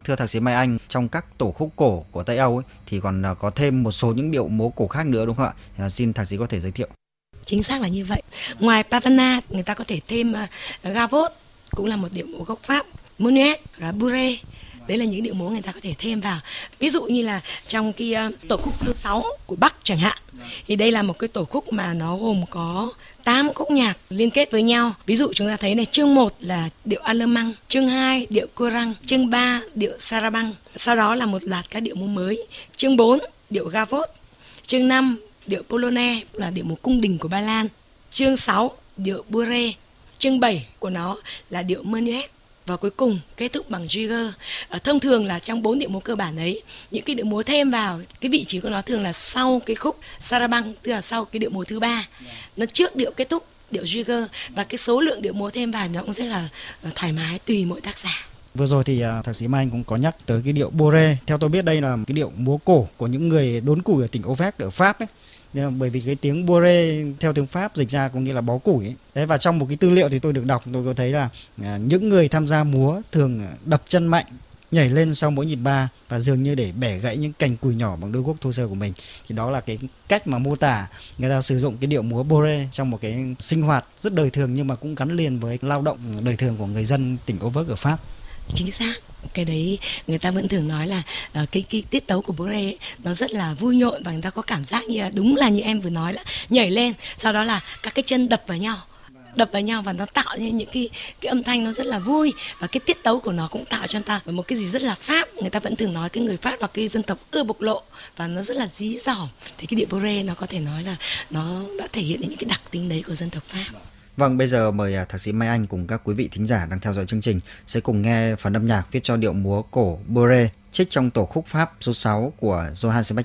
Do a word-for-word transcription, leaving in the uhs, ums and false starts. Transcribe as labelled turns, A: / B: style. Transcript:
A: Thưa thạc sĩ Mai Anh, trong các tổ khúc cổ của Tây Âu ấy, thì còn có thêm một số những điệu múa cổ khác nữa đúng không ạ? À, xin thạc sĩ có thể giới thiệu.
B: Chính xác là như vậy. Ngoài Pavana, người ta có thể thêm uh, Gavotte, cũng là một điệu múa gốc Pháp, Menuet và Bourrée. Đấy là những điệu múa người ta có thể thêm vào. Ví dụ như là trong cái uh, tổ khúc số sáu của Bắc chẳng hạn, thì đây là một cái tổ khúc mà nó gồm có tám khúc nhạc liên kết với nhau. Ví dụ chúng ta thấy này, chương một là điệu Alemang, chương hai điệu Courant, chương ba điệu Sarabande. Sau đó là một loạt các điệu múa mới. Chương bốn điệu Gavotte, chương năm điệu Polonaise là điệu múa cung đình của Ba Lan, chương sáu điệu Bourrée, chương bảy của nó là điệu Menuet và cuối cùng kết thúc bằng Jigger. À, thông thường là trong bốn điệu múa cơ bản ấy, những cái điệu múa thêm vào cái vị trí của nó thường là sau cái khúc Sarabande, tức là sau cái điệu múa thứ ba, nó trước điệu kết thúc điệu Jigger, và cái số lượng điệu múa thêm vào nó cũng rất là thoải mái tùy mỗi tác giả.
A: Vừa rồi thì uh, thạc sĩ Mai Anh cũng có nhắc tới cái điệu Bourrée. Theo tôi biết đây là cái điệu múa cổ của những người đốn củi ở tỉnh Auvergne ở Pháp ấy. Bởi vì cái tiếng Bourrée theo tiếng Pháp dịch ra có nghĩa là bó củi ấy. Đấy, và trong một cái tư liệu thì tôi được đọc, tôi có thấy là uh, những người tham gia múa thường đập chân mạnh, nhảy lên sau mỗi nhịp ba và dường như để bẻ gãy những cành củi nhỏ bằng đôi guốc thô sơ của mình. Thì đó là cái cách mà mô tả người ta sử dụng cái điệu múa Bourrée trong một cái sinh hoạt rất đời thường nhưng mà cũng gắn liền với lao động đời thường của người dân tỉnh Auvergne ở Pháp.
B: Chính xác, cái đấy người ta vẫn thường nói là uh, cái cái tiết tấu của Bourrée nó rất là vui nhộn, và người ta có cảm giác như là, đúng là như em vừa nói, là nhảy lên, sau đó là các cái chân đập vào nhau đập vào nhau và nó tạo nên những cái cái âm thanh nó rất là vui, và cái tiết tấu của nó cũng tạo cho người ta một cái gì rất là Pháp. Người ta vẫn thường nói cái người Pháp và cái dân tộc ưa bộc lộ và nó rất là dí dỏm, thì cái điệu Bourrée nó có thể nói là nó đã thể hiện những cái đặc tính đấy của dân tộc Pháp.
A: Vâng, bây giờ mời thạc sĩ Mai Anh cùng các quý vị thính giả đang theo dõi chương trình sẽ cùng nghe phần âm nhạc viết cho điệu múa cổ Bourrée trích trong tổ khúc Pháp số sáu của Johann Sebastian